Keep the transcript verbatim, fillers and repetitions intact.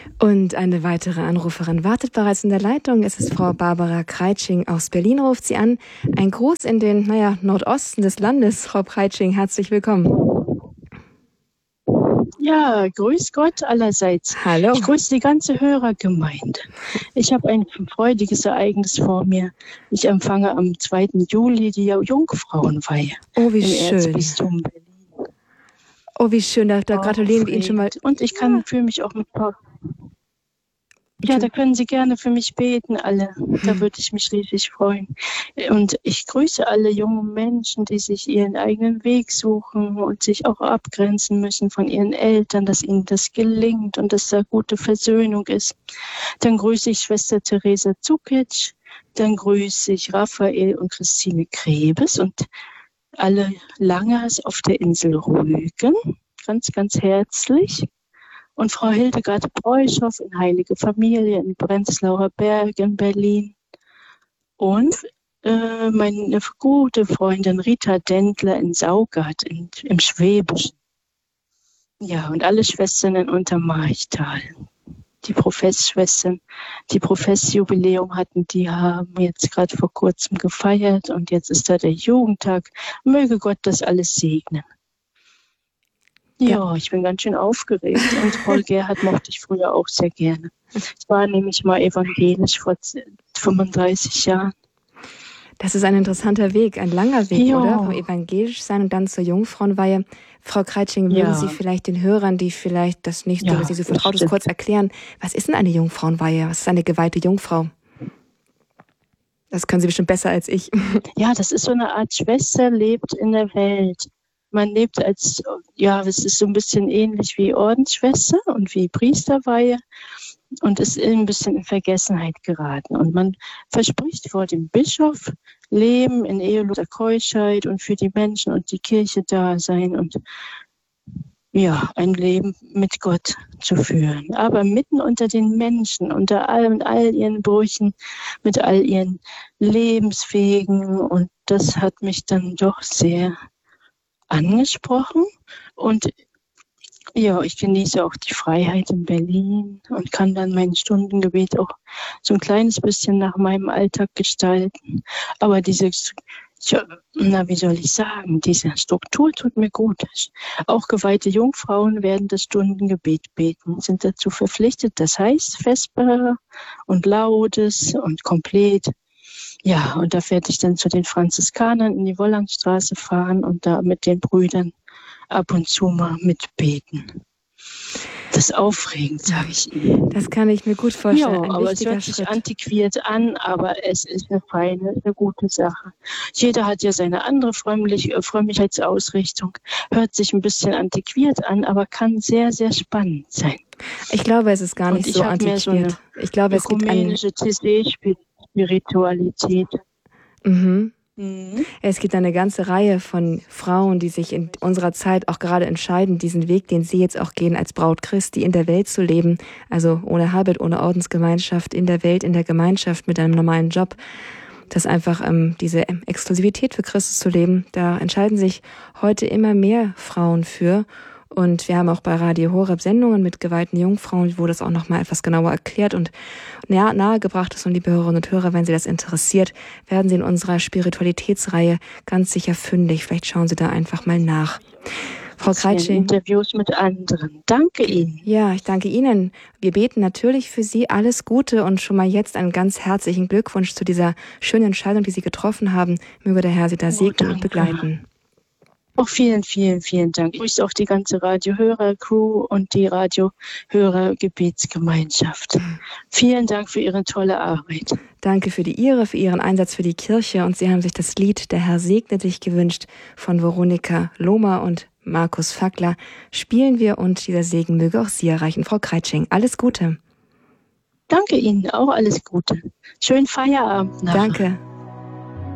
Und eine weitere Anruferin wartet bereits in der Leitung. Es ist Frau Barbara Kreitsching aus Berlin, ruft sie an. Ein Gruß in den, naja, Nordosten des Landes. Frau Kreitsching, herzlich willkommen. Ja, grüß Gott allerseits. Hallo. Ich grüße die ganze Hörergemeinde. Ich habe ein freudiges Ereignis vor mir. Ich empfange am zweiten Juli die Jungfrauenweihe. Oh, wie im schön. Erzbistum Berlin. Oh, wie schön. Da, da gratulieren wir Ihnen schon mal. Und ich kann für mich auch mit Frau. Ja, da können Sie gerne für mich beten, alle. Da würde ich mich riesig freuen. Und ich grüße alle jungen Menschen, die sich ihren eigenen Weg suchen und sich auch abgrenzen müssen von ihren Eltern, dass ihnen das gelingt und dass da gute Versöhnung ist. Dann grüße ich Schwester Theresa Zukic, dann grüße ich Raphael und Christine Krebes und alle Langers auf der Insel Rügen. Ganz, ganz herzlich. Und Frau Hildegard Breuschow in Heilige Familie in Prenzlauer Berg in Berlin. Und äh, meine gute Freundin Rita Dendler in Saugard in, im Schwäbischen. Ja, und alle Schwestern in Untermarchtal. Die Professschwestern, die Professjubiläum hatten, die haben jetzt gerade vor kurzem gefeiert. Und jetzt ist da der Jugendtag. Möge Gott das alles segnen. Ja, ich bin ganz schön aufgeregt. Und Paul Gerhardt mochte ich früher auch sehr gerne. Ich war nämlich mal evangelisch vor fünfunddreißig Jahren. Das ist ein interessanter Weg, ein langer Weg, ja. oder? Vom evangelisch sein und dann zur Jungfrauenweihe. Frau Kreitsching, würden ja. Sie vielleicht den Hörern, die vielleicht das nicht, ja, so, dass Sie so vertraut ist, kurz erklären, was ist denn eine Jungfrauenweihe? Was ist eine geweihte Jungfrau? Das können Sie bestimmt besser als ich. Ja, das ist so eine Art Schwester, lebt in der Welt. Man lebt als, ja, es ist so ein bisschen ähnlich wie Ordensschwester und wie Priesterweihe und ist ein bisschen in Vergessenheit geraten. Und man verspricht vor dem Bischof Leben in eheloser Keuschheit und für die Menschen und die Kirche da sein und ja, ein Leben mit Gott zu führen. Aber mitten unter den Menschen, unter all, all ihren Brüchen, mit all ihren Lebenswegen, und das hat mich dann doch sehr angesprochen. Und ja, ich genieße auch die Freiheit in Berlin und kann dann mein Stundengebet auch so ein kleines bisschen nach meinem Alltag gestalten. Aber diese, na, wie soll ich sagen, diese Struktur tut mir gut. Auch geweihte Jungfrauen werden das Stundengebet beten, sind dazu verpflichtet. Das heißt Vesper und Laudes und Komplett. Ja, und da werde ich dann zu den Franziskanern in die Wollangstraße fahren und da mit den Brüdern ab und zu mal mitbeten. Das ist aufregend, sage ich Ihnen. Das kann ich mir gut vorstellen. Ja, ein aber es hört Schritt. sich antiquiert an, aber es ist eine feine, eine gute Sache. Jeder hat ja seine andere Frömmlich, Frömmigkeitsausrichtung. Hört sich ein bisschen antiquiert an, aber kann sehr, sehr spannend sein. Ich glaube, es ist gar nicht und so antiquiert. So eine ich glaube, es gibt eine Spiritualität. Mhm. Mhm. Es gibt eine ganze Reihe von Frauen, die sich in unserer Zeit auch gerade entscheiden, diesen Weg, den Sie jetzt auch gehen, als Braut Christi in der Welt zu leben, also ohne Habit, ohne Ordensgemeinschaft, in der Welt, in der Gemeinschaft, mit einem normalen Job. Das einfach ähm, diese Exklusivität für Christus zu leben, da entscheiden sich heute immer mehr Frauen für. Und wir haben auch bei Radio Horeb Sendungen mit geweihten Jungfrauen, wo das auch nochmal etwas genauer erklärt und nahe, nahegebracht ist. Und liebe Hörerinnen und Hörer, wenn Sie das interessiert, werden Sie in unserer Spiritualitätsreihe ganz sicher fündig. Vielleicht schauen Sie da einfach mal nach. Frau Kreitsching. Interviews mit anderen. Danke Ihnen. Ja, ich danke Ihnen. Wir beten natürlich für Sie alles Gute und schon mal jetzt einen ganz herzlichen Glückwunsch zu dieser schönen Entscheidung, die Sie getroffen haben. Möge der Herr Sie da segnen oh, und begleiten. Auch vielen, vielen, vielen Dank. Ich grüße auch die ganze Radiohörer-Crew und die Radiohörer-Gebetsgemeinschaft. Vielen Dank für Ihre tolle Arbeit. Danke für die Ihre, für Ihren Einsatz für die Kirche. Und Sie haben sich das Lied Der Herr segne dich gewünscht von Veronika Lohmer und Markus Fackler. Spielen wir und dieser Segen möge auch Sie erreichen. Frau Kreitsching, alles Gute. Danke Ihnen, auch alles Gute. Schönen Feierabend nachher. Danke.